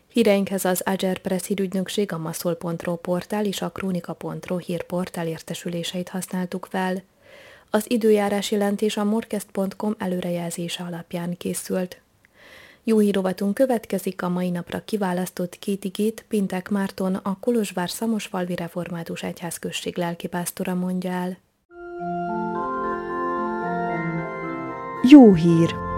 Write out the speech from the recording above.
Híreinkhez az Agerpress hírügynökség, a maszol.ro portál és a kronika.ro hírportál értesüléseit használtuk fel. Az időjárás jelentés a morkest.com előrejelzése alapján készült. Jó hírovatunk következik, a mai napra kiválasztott két igét Pintek Márton, a Kolozsvár-Szamosfalvi Református Egyházközség lelkipásztora mondja el. Jó hír!